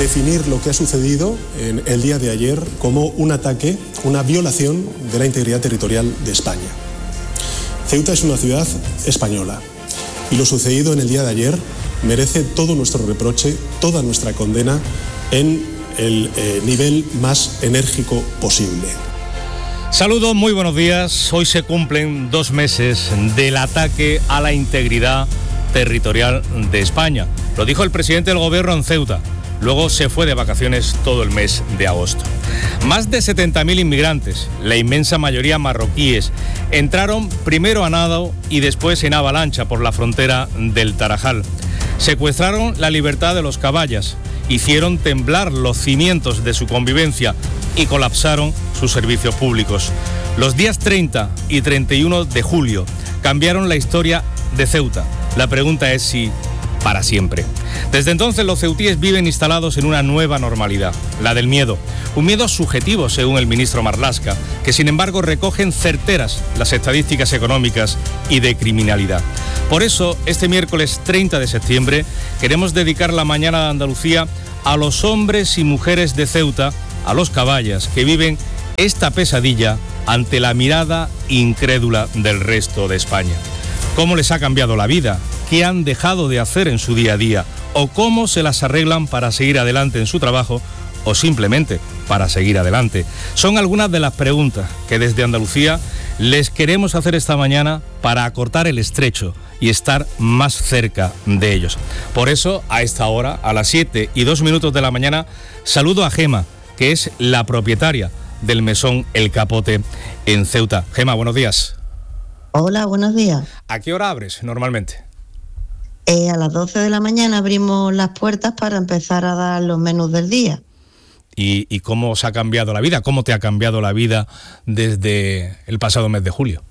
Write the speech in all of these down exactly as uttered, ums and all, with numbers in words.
definir lo que ha sucedido en el día de ayer como un ataque, una violación de la integridad territorial de España. Ceuta es una ciudad española y lo sucedido en el día de ayer merece todo nuestro reproche, toda nuestra condena en el eh, nivel más enérgico posible. Saludos, muy buenos días. Hoy se cumplen dos meses del ataque a la integridad territorial de España. Lo dijo el presidente del gobierno en Ceuta. Luego se fue de vacaciones todo el mes de agosto. Más de setenta mil inmigrantes, la inmensa mayoría marroquíes, entraron primero a nado y después en avalancha por la frontera del Tarajal. Secuestraron la libertad de los caballas, hicieron temblar los cimientos de su convivencia y colapsaron sus servicios públicos. Los días treinta y treinta y uno de julio cambiaron la historia de Ceuta. La pregunta es si para siempre. Desde entonces los ceutíes viven instalados en una nueva normalidad, la del miedo. Un miedo subjetivo, según el ministro Marlaska, que sin embargo recogen certeras las estadísticas económicas y de criminalidad. Por eso, este miércoles treinta de septiembre, queremos dedicar la mañana de Andalucía a los hombres y mujeres de Ceuta, a los caballas, que viven esta pesadilla ante la mirada incrédula del resto de España. ¿Cómo les ha cambiado la vida? ¿Qué han dejado de hacer en su día a día? ¿O cómo se las arreglan para seguir adelante en su trabajo o simplemente para seguir adelante? Son algunas de las preguntas que desde Andalucía les queremos hacer esta mañana para acortar el estrecho y estar más cerca de ellos. Por eso, a esta hora, a las siete y dos minutos de la mañana, saludo a Gema, que es la propietaria del mesón El Capote en Ceuta. Gema, buenos días. Hola, buenos días. ¿A qué hora abres normalmente? Eh, a las doce de la mañana abrimos las puertas para empezar a dar los menús del día. ¿Y, y cómo os ha cambiado la vida? ¿Cómo te ha cambiado la vida desde el pasado mes de julio?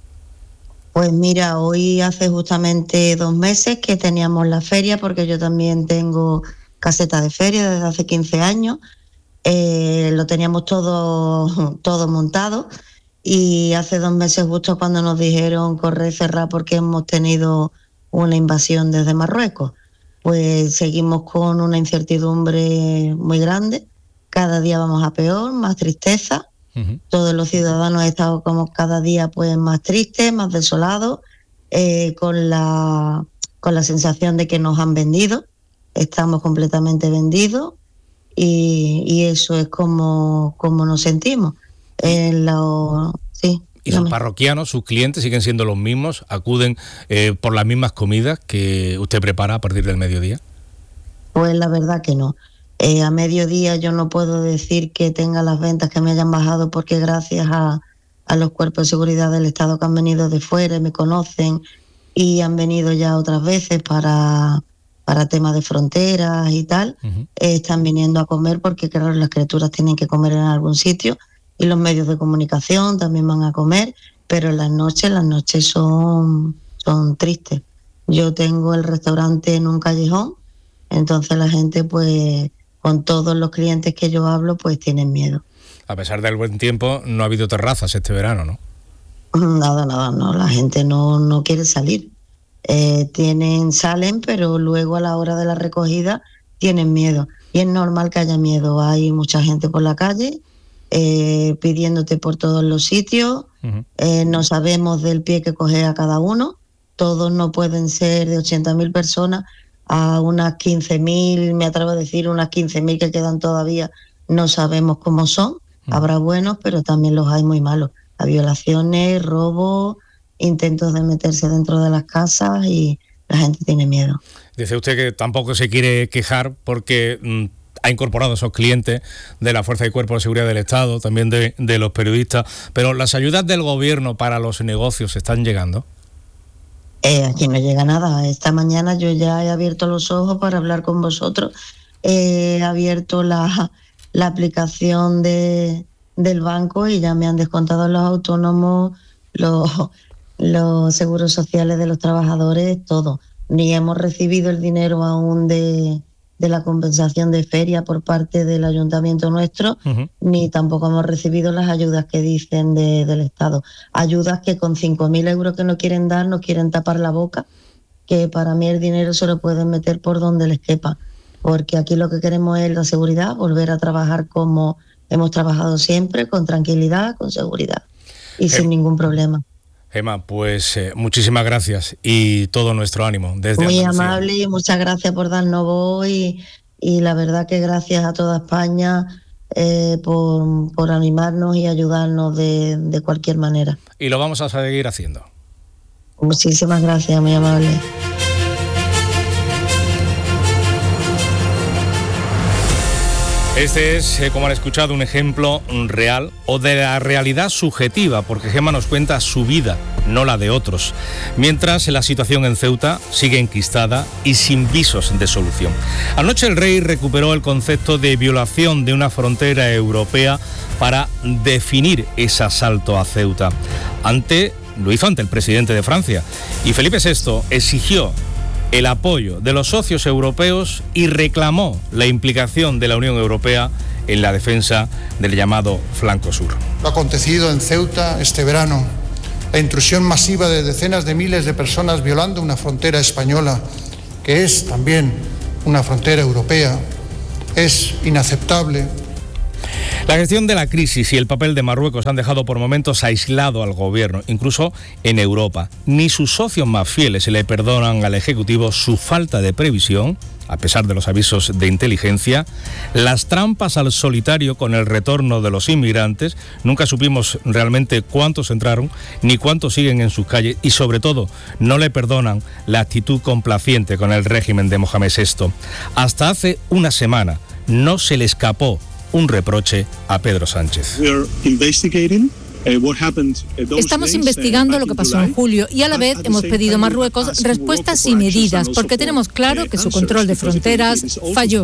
Pues mira, hoy hace justamente dos meses que teníamos la feria, porque yo también tengo caseta de feria desde hace quince años. Eh, lo teníamos todo, todo montado. Y hace dos meses justo cuando nos dijeron correr, cerrar porque hemos tenido una invasión desde Marruecos, pues seguimos con una incertidumbre muy grande. Cada día vamos a peor, más tristeza. Uh-huh. Todos los ciudadanos estamos como cada día pues más tristes, más desolados, eh, con la con la sensación de que nos han vendido. Estamos completamente vendidos y, y eso es como, como nos sentimos. En la, sí, ¿Y sus parroquianos, sus clientes siguen siendo los mismos? ¿Acuden eh, por las mismas comidas que usted prepara a partir del mediodía? Pues la verdad que no. Eh, a mediodía yo no puedo decir que tenga las ventas que me hayan bajado, porque gracias a, a los cuerpos de seguridad del Estado que han venido de fuera y me conocen y han venido ya otras veces para, para temas de fronteras y tal, uh-huh. eh, están viniendo a comer porque claro, las criaturas tienen que comer en algún sitio. Y los medios de comunicación también van a comer, pero las noches, las noches son, son tristes. Yo tengo el restaurante en un callejón, entonces la gente, pues, con todos los clientes que yo hablo, pues tienen miedo. A pesar del buen tiempo, no ha habido terrazas este verano, ¿no? Nada, nada, no. La gente no, no quiere salir. Eh, tienen, salen, pero luego a la hora de la recogida tienen miedo. Y es normal que haya miedo. Hay mucha gente por la calle, Eh, pidiéndote por todos los sitios. Uh-huh. eh, no sabemos del pie que coge a cada uno. Todos no pueden ser de ochenta mil personas a unas quince mil, me atrevo a decir unas quince mil que quedan todavía, no sabemos cómo son. Uh-huh. Habrá buenos, pero también los hay muy malos. Hay violaciones, robos, intentos de meterse dentro de las casas y la gente tiene miedo. Dice usted que tampoco se quiere quejar porque mmm, ha incorporado a esos clientes de la Fuerza y Cuerpo de Seguridad del Estado, también de, de los periodistas, pero ¿las ayudas del gobierno para los negocios están llegando? Eh, aquí no llega nada. Esta mañana yo ya he abierto los ojos para hablar con vosotros. He abierto la, la aplicación de, del banco y ya me han descontado los autónomos, los, los seguros sociales de los trabajadores, todo. Ni hemos recibido el dinero aún de... de la compensación de feria por parte del ayuntamiento nuestro, uh-huh. ni tampoco hemos recibido las ayudas que dicen de, del Estado. Ayudas que con cinco mil euros que no quieren dar, nos quieren tapar la boca, que para mí el dinero se lo pueden meter por donde les quepa. porque aquí lo que queremos es la seguridad, volver a trabajar como hemos trabajado siempre, con tranquilidad, con seguridad y eh, sin ningún problema. Gemma, pues eh, muchísimas gracias y todo nuestro ánimo desde Muy Andalucía. amable y muchas gracias por darnos voz y, y la verdad que gracias a toda España eh, por, por animarnos y ayudarnos de, de cualquier manera. Y lo vamos a seguir haciendo. Muchísimas gracias, muy amable. Este es, eh, como han escuchado, un ejemplo real o de la realidad subjetiva, porque Gemma nos cuenta su vida, no la de otros. Mientras la situación en Ceuta sigue enquistada y sin visos de solución. Anoche el rey recuperó el concepto de violación de una frontera europea para definir ese asalto a Ceuta. Ante, lo hizo ante el presidente de Francia. Y Felipe sexto exigió el apoyo de los socios europeos y reclamó la implicación de la Unión Europea en la defensa del llamado Flanco Sur. Lo acontecido en Ceuta este verano, la intrusión masiva de decenas de miles de personas violando una frontera española, que es también una frontera europea, es inaceptable. La gestión de la crisis y el papel de Marruecos han dejado por momentos aislado al gobierno, incluso en Europa. Ni sus socios más fieles le perdonan al Ejecutivo su falta de previsión, a pesar de los avisos de inteligencia, las trampas al solitario con el retorno de los inmigrantes. Nunca supimos realmente cuántos entraron, ni cuántos siguen en sus calles, y sobre todo no le perdonan la actitud complaciente con el régimen de Mohamed sexto. Hasta hace una semana no se le escapó un reproche a Pedro Sánchez. Estamos investigando lo que pasó en julio y a la vez hemos pedido a Marruecos respuestas y medidas porque tenemos claro que su control de fronteras falló.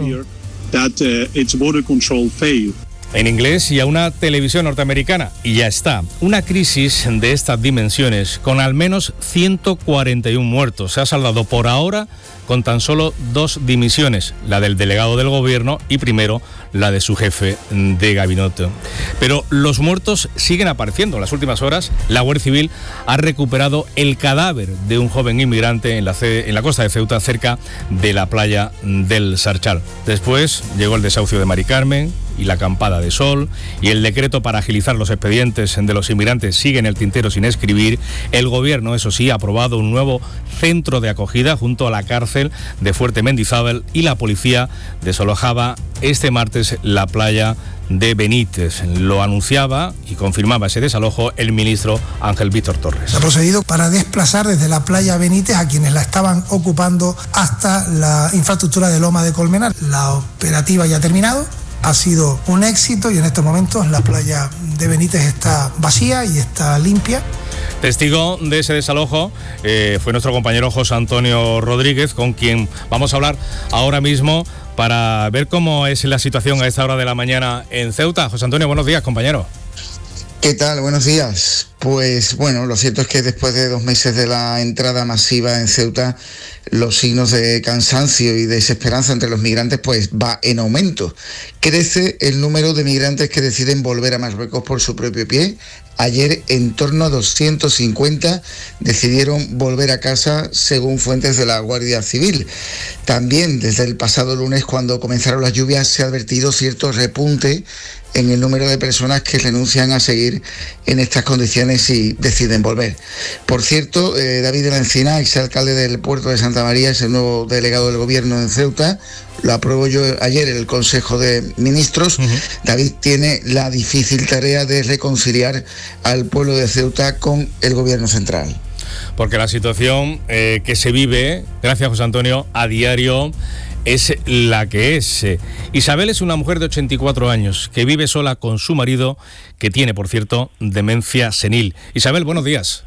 En inglés y a una televisión norteamericana. Y ya está. Una crisis de estas dimensiones con al menos ciento cuarenta y uno muertos. Se ha saldado por ahora con tan solo dos dimisiones, la del delegado del gobierno y primero la de su jefe de gabinete. Pero los muertos siguen apareciendo. En las últimas horas, la Guardia Civil ha recuperado el cadáver de un joven inmigrante en la, en la costa de Ceuta, cerca de la playa del Sarchal. Después llegó el desahucio de Mari Carmen y la acampada de sol, y el decreto para agilizar los expedientes de los inmigrantes sigue en el tintero sin escribir. El gobierno, eso sí, ha aprobado un nuevo centro de acogida junto a la cárcel de Fuerte Mendizábal, y la policía desalojaba este martes la playa de Benítez. Lo anunciaba y confirmaba ese desalojo el ministro Ángel Víctor Torres. Se ha procedido para desplazar desde la playa Benítez a quienes la estaban ocupando hasta la infraestructura de Loma de Colmenar. La operativa ya ha terminado. Ha sido un éxito y en estos momentos la playa de Benítez está vacía y está limpia. Testigo de ese desalojo eh, fue nuestro compañero José Antonio Rodríguez, con quien vamos a hablar ahora mismo para ver cómo es la situación a esta hora de la mañana en Ceuta. José Antonio, buenos días, compañero. ¿Qué tal? Buenos días. Pues bueno, lo cierto es que después de dos meses de la entrada masiva en Ceuta, los signos de cansancio y desesperanza entre los migrantes pues va en aumento. Crece el número de migrantes que deciden volver a Marruecos por su propio pie. Ayer en torno a doscientos cincuenta decidieron volver a casa, según fuentes de la Guardia Civil. También desde el pasado lunes, cuando comenzaron las lluvias, se ha advertido cierto repunte en el número de personas que renuncian a seguir en estas condiciones y deciden volver. Por cierto, eh, David de la Encina, exalcalde del puerto de Santa María, es el nuevo delegado del gobierno en Ceuta. Lo aprobó yo ayer en el Consejo de Ministros. Uh-huh. David tiene la difícil tarea de reconciliar al pueblo de Ceuta con el gobierno central. Porque la situación eh, que se vive, gracias José Antonio, a diario es la que es. Isabel es una mujer de ochenta y cuatro años que vive sola con su marido, que tiene, por cierto, demencia senil. Isabel, buenos días.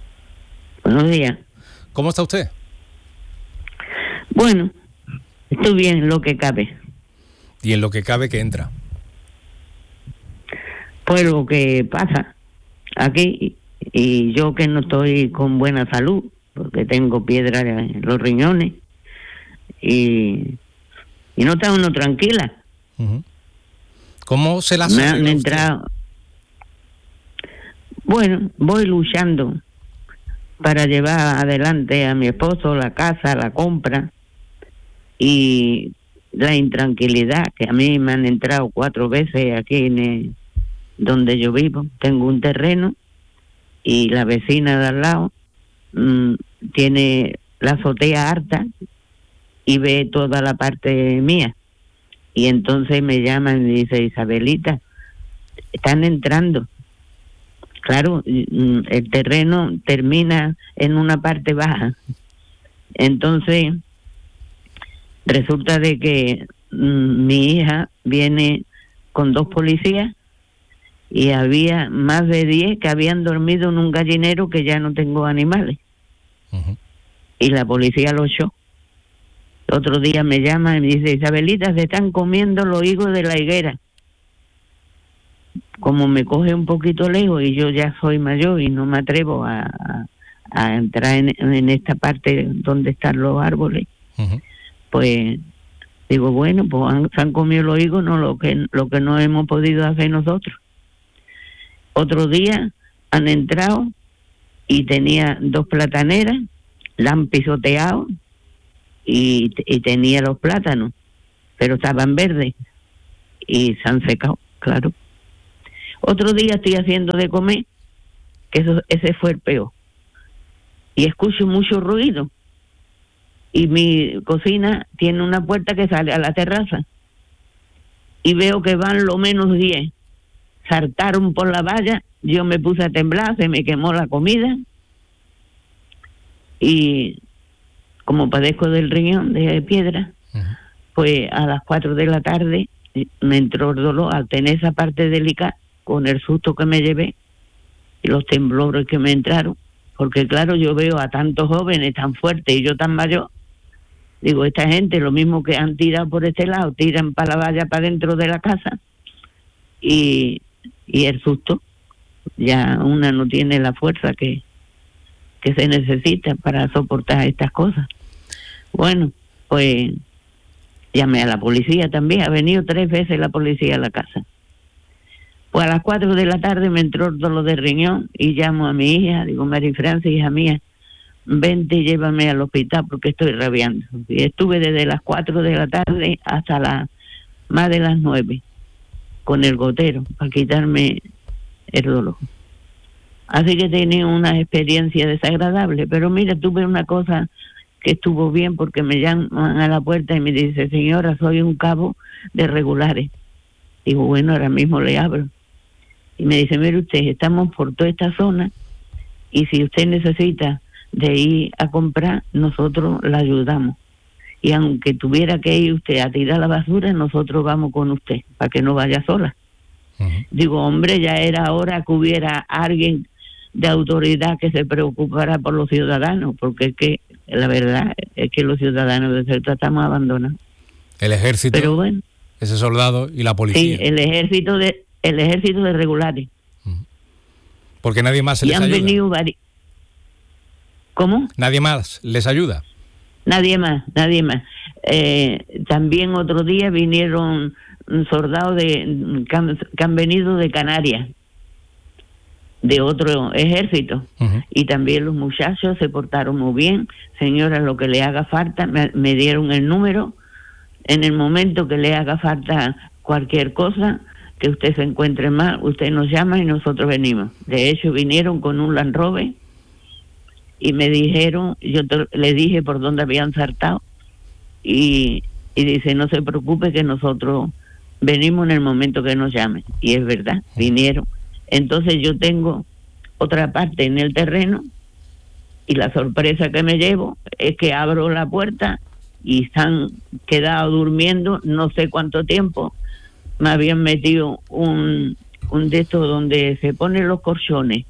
Buenos días. ¿Cómo está usted? Bueno, estoy bien en lo que cabe. ¿Y en lo que cabe qué entra? Pues lo que pasa aquí, y yo que no estoy con buena salud, porque tengo piedra en los riñones, y, y no está uno tranquila. Uh-huh. ¿Cómo se la Me han entrado. Bueno, voy luchando para llevar adelante a mi esposo, la casa, la compra, y la intranquilidad, que a mí me han entrado cuatro veces aquí en el, donde yo vivo. Tengo un terreno y la vecina de al lado mmm, tiene la azotea harta y ve toda la parte mía. Y entonces me llaman y dice, Isabelita, están entrando. Claro, el terreno termina en una parte baja. Entonces, resulta de que mmm, mi hija viene con dos policías y había más de diez que habían dormido en un gallinero que ya no tengo animales. Uh-huh. Y la policía lo echó. Otro día me llama y me dice, Isabelita, se están comiendo los higos de la higuera. Como me coge un poquito lejos y yo ya soy mayor y no me atrevo a, a, a entrar en, en esta parte donde están los árboles, uh-huh. pues digo, bueno, pues han, se han comido los higos, no lo que, lo que no hemos podido hacer nosotros. Otro día han entrado y tenía dos plataneras, la han pisoteado y, y tenía los plátanos, pero estaban verdes y se han secado, claro. Otro día estoy haciendo de comer, que eso, ese fue el peor, y escucho mucho ruido, y mi cocina tiene una puerta que sale a la terraza, y veo que van lo menos diez, saltaron por la valla, yo me puse a temblar, se me quemó la comida, y como padezco del riñón de piedra, uh-huh. pues a las cuatro de la tarde me entró el dolor al tener esa parte delicada, con el susto que me llevé y los temblores que me entraron, porque claro, yo veo a tantos jóvenes tan fuertes y yo tan mayor, digo, esta gente lo mismo que han tirado por este lado, tiran para la valla para dentro de la casa, y, y el susto, ya una no tiene la fuerza que, que se necesita para soportar estas cosas. Bueno, pues llamé a la policía también, ha venido tres veces la policía a la casa. Pues a las cuatro de la tarde me entró el dolor de riñón y llamo a mi hija, digo, Mary Francis, hija mía, vente y llévame al hospital porque estoy rabiando. Y estuve desde las cuatro de la tarde hasta las más de las nueve con el gotero para quitarme el dolor. Así que tenía una experiencia desagradable, pero mira, tuve una cosa que estuvo bien porque me llaman a la puerta y me dice, señora, soy un cabo de regulares. Digo, bueno, ahora mismo le abro. Y me dice, mire usted, estamos por toda esta zona y si usted necesita de ir a comprar, nosotros la ayudamos. Y aunque tuviera que ir usted a tirar la basura, nosotros vamos con usted, para que no vaya sola. Uh-huh. Digo, hombre, ya era hora que hubiera alguien de autoridad que se preocupara por los ciudadanos, porque es que la verdad es que los ciudadanos de Ceuta estamos abandonados. El ejército, pero bueno, ese soldado y la policía. Sí, el ejército de el ejército de regulares. Uh-huh. Porque nadie más se y les han ayuda. Venido vari... ¿Cómo? Nadie más les ayuda. Nadie más, nadie más. Eh, también otro día vinieron soldados de que han, que han venido de Canarias, de otro ejército, uh-huh. y también los muchachos se portaron muy bien. Señora, lo que le haga falta, me, me dieron el número. En el momento que le haga falta cualquier cosa, que usted se encuentre mal, usted nos llama y nosotros venimos. De hecho, vinieron con un Land Rover y me dijeron, yo te, le dije por dónde habían saltado, y, y dice, no se preocupe que nosotros venimos en el momento que nos llamen. Y es verdad, vinieron. Entonces yo tengo otra parte en el terreno y la sorpresa que me llevo es que abro la puerta y están quedados durmiendo no sé cuánto tiempo. Me habían metido un, un de estos donde se ponen los colchones,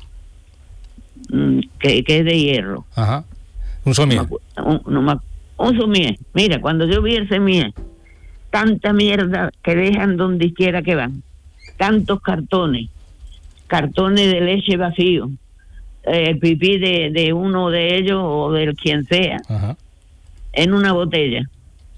que, que es de hierro. Ajá. Un somier. Un, no, un somier. Mira, cuando yo vi el somier, tanta mierda que dejan donde quiera que van, tantos cartones, cartones de leche vacío, eh, el pipí de, de uno de ellos o del quien sea, ajá, en una botella.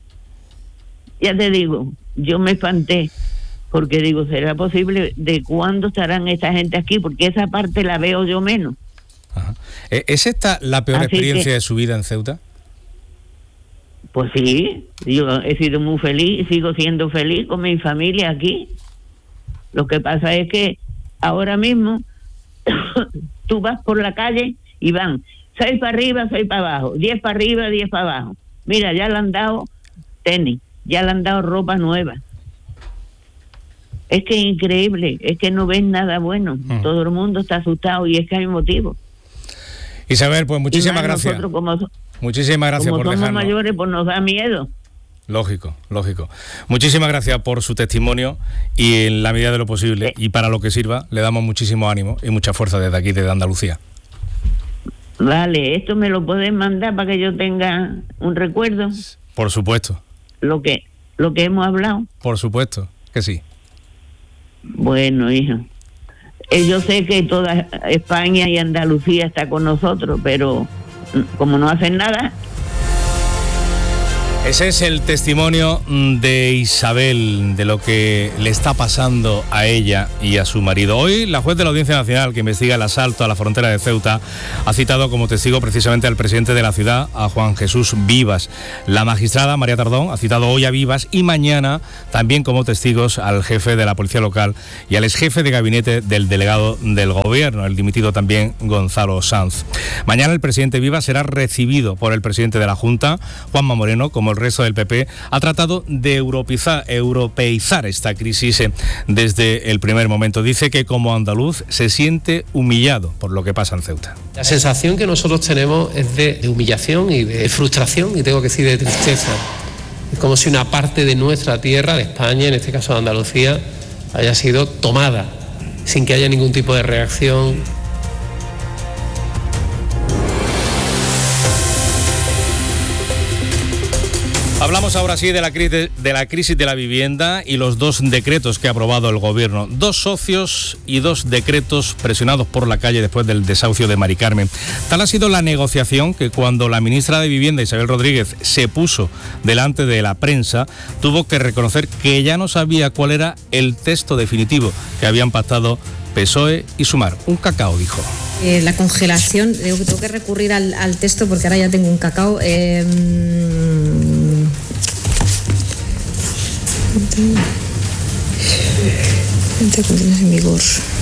Ya te digo, yo me espanté, porque digo, ¿será posible? ¿De cuándo estarán esta gente aquí? Porque esa parte la veo yo menos. Ajá. ¿Es esta la peor Así experiencia que, de su vida en Ceuta? Pues sí, yo he sido muy feliz, sigo siendo feliz con mi familia aquí. Lo que pasa es que ahora mismo tú vas por la calle y van seis para arriba, seis para abajo, diez para arriba, diez para abajo. Mira, ya le han dado tenis, ya le han dado ropa nueva. Es que es increíble, es que no ven nada bueno. Mm. Todo el mundo está asustado y es que hay motivo. Isabel, pues muchísimas gracias. Como, muchísimas gracias como por somos dejarnos. mayores, pues nos da miedo. Lógico, lógico. Muchísimas gracias por su testimonio y en la medida de lo posible y para lo que sirva, le damos muchísimo ánimo y mucha fuerza desde aquí, desde Andalucía. Vale, esto me lo pueden mandar para que yo tenga un recuerdo. Por supuesto. Lo que, lo que hemos hablado. Por supuesto que sí. Bueno, hijo. Eh, yo sé que toda España y Andalucía está con nosotros, pero como no hacen nada. Ese es el testimonio de Isabel, de lo que le está pasando a ella y a su marido. Hoy la juez de la Audiencia Nacional que investiga el asalto a la frontera de Ceuta ha citado como testigo precisamente al presidente de la ciudad, a Juan Jesús Vivas. La magistrada María Tardón ha citado hoy a Vivas y mañana también como testigos al jefe de la policía local y al exjefe de gabinete del delegado del gobierno, el dimitido también Gonzalo Sanz. Mañana el presidente Vivas será recibido por el presidente de la Junta, Juanma Moreno, como el resto del P P, ha tratado de europeizar, europeizar esta crisis desde el primer momento. Dice que como andaluz se siente humillado por lo que pasa en Ceuta. La sensación que nosotros tenemos es de, de humillación y de frustración, y tengo que decir de tristeza. Es como si una parte de nuestra tierra, de España, en este caso de Andalucía, haya sido tomada sin que haya ningún tipo de reacción. Hablamos ahora sí de la, crisis, de la crisis de la vivienda y los dos decretos que ha aprobado el gobierno. Dos socios y dos decretos presionados por la calle después del desahucio de Mari Carmen. Tal ha sido la negociación que cuando la ministra de Vivienda, Isabel Rodríguez, se puso delante de la prensa, tuvo que reconocer que ya no sabía cuál era el texto definitivo que habían pactado P S O E y Sumar. Un cacao, dijo. Eh, la congelación, tengo, tengo que recurrir al, al texto porque ahora ya tengo un cacao. Eh, en vigor.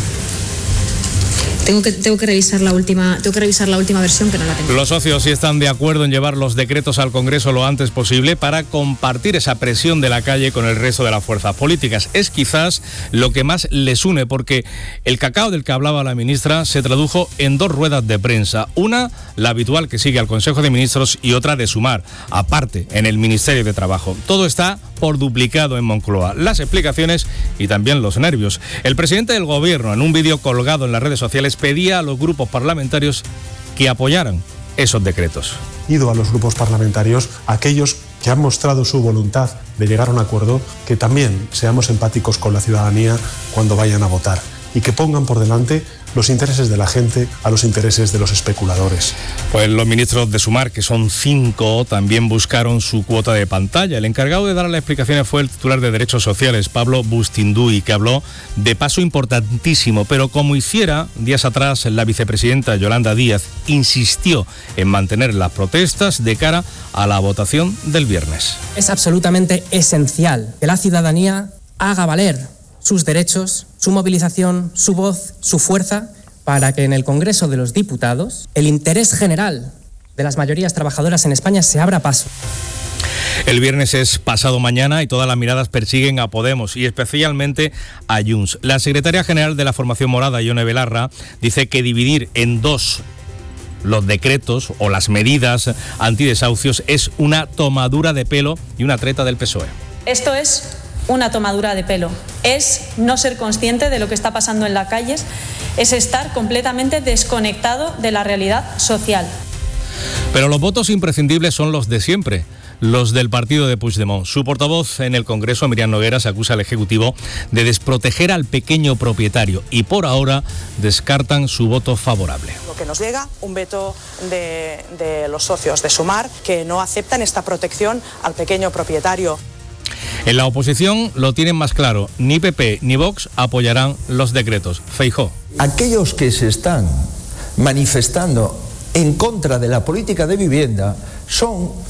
Tengo que, tengo que revisar la última, tengo que revisar la última versión que no la tengo. Los socios sí están de acuerdo en llevar los decretos al Congreso lo antes posible para compartir esa presión de la calle con el resto de las fuerzas políticas. Es quizás lo que más les une, porque el cacao del que hablaba la ministra se tradujo en dos ruedas de prensa. Una, la habitual que sigue al Consejo de Ministros, y otra de Sumar, aparte, en el Ministerio de Trabajo. Todo está por duplicado en Moncloa. Las explicaciones y también los nervios. El presidente del Gobierno, en un vídeo colgado en las redes sociales, pedía a los grupos parlamentarios que apoyaran esos decretos. Pido a los grupos parlamentarios, aquellos que han mostrado su voluntad de llegar a un acuerdo, que también seamos empáticos con la ciudadanía cuando vayan a votar y que pongan por delante los intereses de la gente a los intereses de los especuladores. Pues los ministros de Sumar, que son cinco, también buscaron su cuota de pantalla. El encargado de dar las explicaciones fue el titular de Derechos Sociales, Pablo Bustinduy, que habló de paso importantísimo, pero como hiciera días atrás la vicepresidenta Yolanda Díaz, insistió en mantener las protestas de cara a la votación del viernes. Es absolutamente esencial que la ciudadanía haga valer sus derechos, su movilización, su voz, su fuerza, para que en el Congreso de los Diputados el interés general de las mayorías trabajadoras en España se abra paso. El viernes es pasado mañana y todas las miradas persiguen a Podemos y especialmente a Junts. La secretaria general de la formación morada, Ione Belarra, dice que dividir en dos los decretos o las medidas antidesahucios es una tomadura de pelo y una treta del P S O E. Esto es una tomadura de pelo, es no ser consciente de lo que está pasando en las calles, es estar completamente desconectado de la realidad social. Pero los votos imprescindibles son los de siempre, los del partido de Puigdemont. Su portavoz en el Congreso, Miriam Nogueras, acusa al Ejecutivo de desproteger al pequeño propietario y por ahora descartan su voto favorable. Lo que nos llega, un veto de, de los socios de Sumar que no aceptan esta protección al pequeño propietario. En la oposición lo tienen más claro, ni P P ni Vox apoyarán los decretos. Feijóo. Aquellos que se están manifestando en contra de la política de vivienda son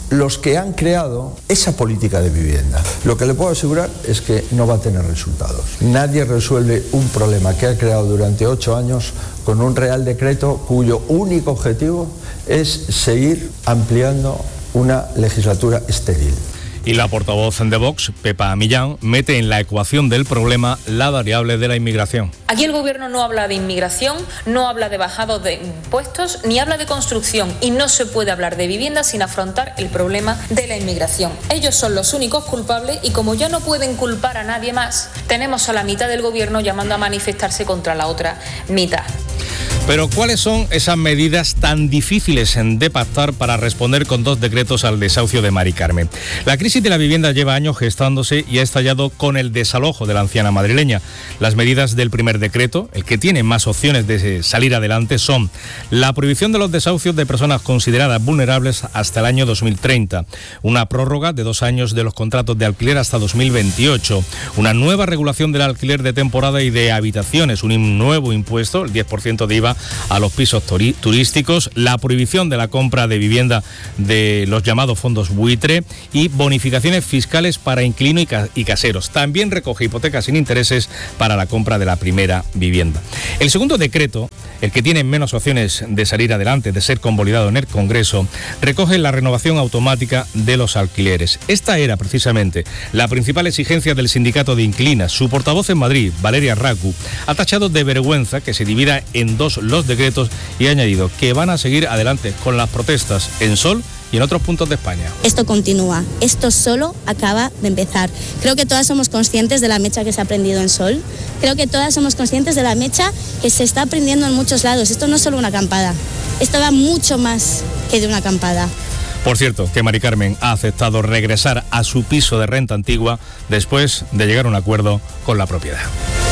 los que han creado esa política de vivienda. Lo que le puedo asegurar es que no va a tener resultados. Nadie resuelve un problema que ha creado durante ocho años con un Real Decreto cuyo único objetivo es seguir ampliando una legislatura estéril. Y la portavoz de Vox, Pepa Millán, mete en la ecuación del problema la variable de la inmigración. Aquí el gobierno no habla de inmigración, no habla de bajados de impuestos, ni habla de construcción, y no se puede hablar de vivienda sin afrontar el problema de la inmigración. Ellos son los únicos culpables y como ya no pueden culpar a nadie más, tenemos a la mitad del gobierno llamando a manifestarse contra la otra mitad. Pero ¿cuáles son esas medidas tan difíciles de pactar para responder con dos decretos al desahucio de Mari Carmen? La crisis de la vivienda lleva años gestándose y ha estallado con el desalojo de la anciana madrileña. Las medidas del primer decreto, el que tiene más opciones de salir adelante, son la prohibición de los desahucios de personas consideradas vulnerables hasta el año dos mil treinta, una prórroga de dos años de los contratos de alquiler hasta dos mil veintiocho, una nueva regulación del alquiler de temporada y de habitaciones, un nuevo impuesto, el diez por ciento de I V A a los pisos turísticos, la prohibición de la compra de vivienda de los llamados fondos buitre y bonificaciones fiscales para inquilino y caseros. También recoge hipotecas sin intereses para la compra de la primera vivienda. El segundo decreto, el que tiene menos opciones de salir adelante, de ser convalidado en el Congreso, recoge la renovación automática de los alquileres. Esta era precisamente la principal exigencia del sindicato de inquilinas. Su portavoz en Madrid, Valeria Racu, ha tachado de vergüenza que se divida en dos los decretos y ha añadido que van a seguir adelante con las protestas en Sol y en otros puntos de España. Esto continúa, esto solo acaba de empezar. Creo que todas somos conscientes de la mecha que se ha prendido en Sol, creo que todas somos conscientes de la mecha que se está prendiendo en muchos lados. Esto no es solo una acampada, esto va mucho más que de una acampada. Por cierto, que Mari Carmen ha aceptado regresar a su piso de renta antigua después de llegar a un acuerdo con la propiedad.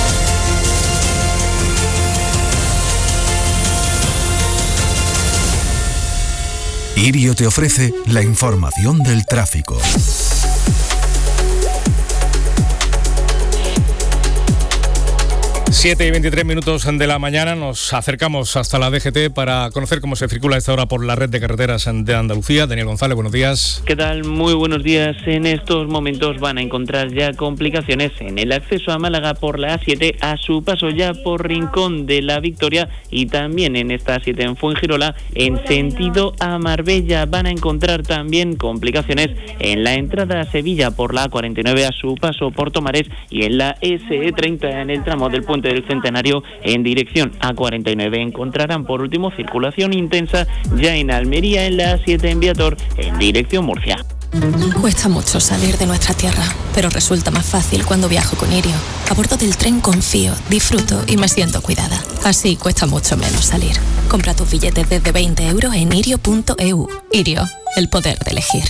Irio te ofrece la información del tráfico. siete y veintitrés minutos de la mañana, nos acercamos hasta la D G T para conocer cómo se circula a esta hora por la red de carreteras de Andalucía. Daniel González, buenos días. ¿Qué tal? Muy buenos días. En estos momentos van a encontrar ya complicaciones en el acceso a Málaga por la A siete, a su paso ya por Rincón de la Victoria y también en esta A siete en Fuengirola en sentido a Marbella. Van a encontrar también complicaciones en la entrada a Sevilla por la A cuarenta y nueve, a su paso por Tomares, y en la S E treinta en el tramo del puente del Centenario en dirección A cuarenta y nueve. Encontrarán por último circulación intensa ya en Almería en la A siete en Viator en dirección Murcia. Cuesta mucho salir de nuestra tierra, pero resulta más fácil cuando viajo con Irio. A bordo del tren confío, disfruto y me siento cuidada. Así cuesta mucho menos salir. Compra tus billetes desde veinte euros en irio punto e u. Irio, el poder de elegir.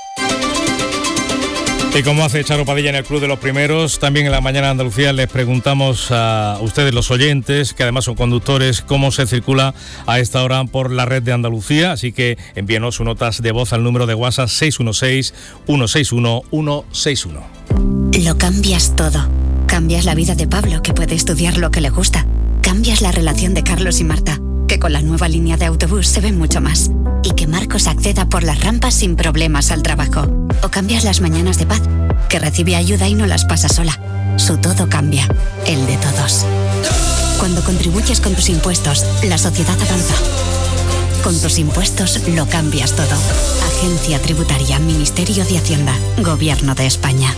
Y como hace Charo Padilla en el Club de los Primeros, también en la mañana de Andalucía les preguntamos a ustedes, los oyentes, que además son conductores, cómo se circula a esta hora por la red de Andalucía. Así que envíenos sus notas de voz al número de WhatsApp seis uno seis, uno seis uno, uno seis uno. Lo cambias todo. Cambias la vida de Pablo, que puede estudiar lo que le gusta. Cambias la relación de Carlos y Marta, que con la nueva línea de autobús se ven mucho más. Y que Marcos acceda por las rampas sin problemas al trabajo. O cambias las mañanas de Paz, que recibe ayuda y no las pasa sola. Su todo cambia, el de todos. Cuando contribuyes con tus impuestos, la sociedad avanza. Con tus impuestos lo cambias todo. Agencia Tributaria, Ministerio de Hacienda, Gobierno de España.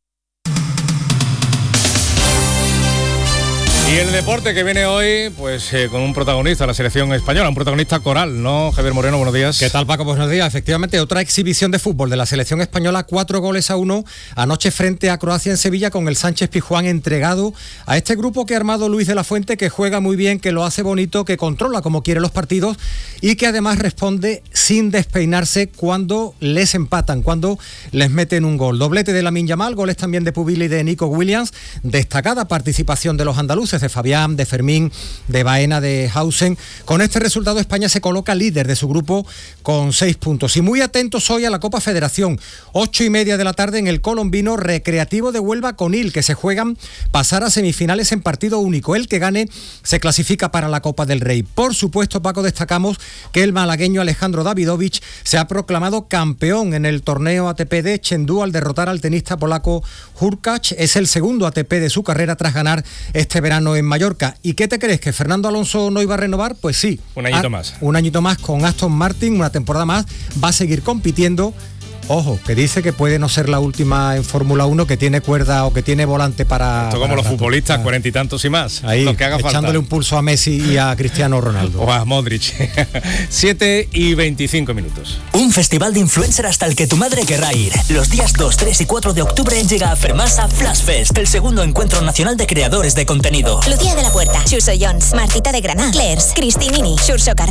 Y el deporte que viene hoy, pues eh, con un protagonista, la selección española, un protagonista coral, ¿no? Javier Moreno, buenos días. ¿Qué tal, Paco? Buenos días. Efectivamente, otra exhibición de fútbol de la selección española, cuatro goles a uno anoche frente a Croacia en Sevilla, con el Sánchez Pizjuán entregado a este grupo que ha armado Luis de la Fuente, que juega muy bien, que lo hace bonito, que controla como quiere los partidos y que además responde sin despeinarse cuando les empatan, cuando les meten un gol. Doblete de Lamine Yamal, goles también de Pubila y de Nico Williams. Destacada participación de los andaluces, cruces de Fabián, de Fermín, de Baena, de Hausen. Con este resultado España se coloca líder de su grupo con seis puntos. Y muy atentos hoy a la Copa Federación. Ocho y media de la tarde en el Colombino Recreativo de Huelva con Il, que se juegan pasar a semifinales en partido único. El que gane se clasifica para la Copa del Rey. Por supuesto, Paco, destacamos que el malagueño Alejandro Davidovich se ha proclamado campeón en el torneo A T P de Chengdu al derrotar al tenista polaco Hurkacz. Es el segundo A T P de su carrera tras ganar este verano en Mallorca. ¿Y qué te crees? ¿Que Fernando Alonso no iba a renovar? Pues sí. Un añito a, más. Un añito más con Aston Martin, una temporada más. Va a seguir compitiendo. Ojo, que dice que puede no ser la última en Fórmula uno, que tiene cuerda o que tiene volante para... Esto como para los rato. futbolistas, cuarenta y tantos y más. Ahí, lo que haga echándole falta. un pulso a Messi y a Cristiano Ronaldo. O a Modric. siete y veinticinco minutos. Un festival de influencer hasta el que tu madre querrá ir. Los días dos, tres y cuatro de octubre llega a Fermasa Flash Fest, el segundo encuentro nacional de creadores de contenido. Lucía de la Puerta, Xuso Jones, Martita de Granada, Clairs, Cristinini, Xurxo Carrera.